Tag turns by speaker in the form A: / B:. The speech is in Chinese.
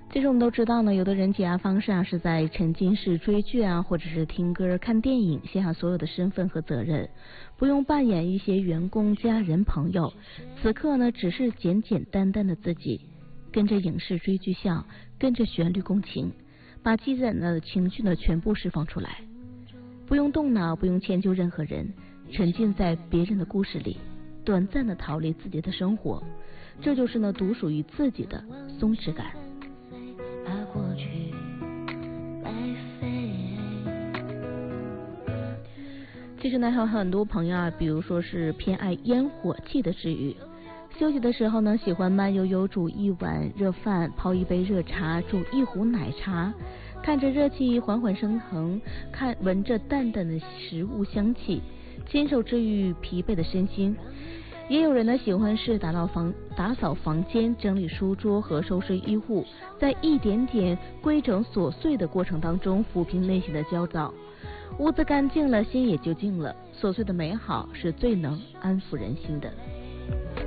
A: 其实我们都知道呢，有的人解压方式是在沉浸式追剧或者是听歌、看电影，卸下所有的身份和责任，不用扮演一些员工、家人、朋友。此刻呢，只是简简单单的自己，跟着影视追剧笑，跟着旋律共情，把积攒的情绪呢全部释放出来，不用动脑，不用迁就任何人，沉浸在别人的故事里，短暂的逃离自己的生活，这就是呢独属于自己的松弛感。其实呢，还有很多朋友比如说是偏爱烟火气的治愈。休息的时候呢，喜欢慢悠悠煮一碗热饭，泡一杯热茶，煮一壶奶茶，看着热气缓缓升腾，闻着淡淡的食物香气，亲手治愈疲惫的身心。也有人呢喜欢是打扫房间，整理书桌和收拾衣物，在一点点规整琐碎的过程当中抚平内心的焦躁。屋子干净了，心也就静了。琐碎的美好是最能安抚人心的。